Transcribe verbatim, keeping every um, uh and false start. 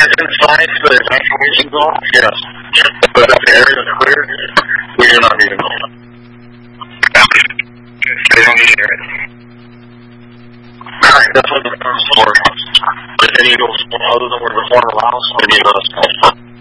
It's inside the evacuation zone? Yes. But if the area is clear, we do not need a zone. They don't need it. Alright, that's what the first floor is. If they need to go other than where the corner allows, they need to let us know.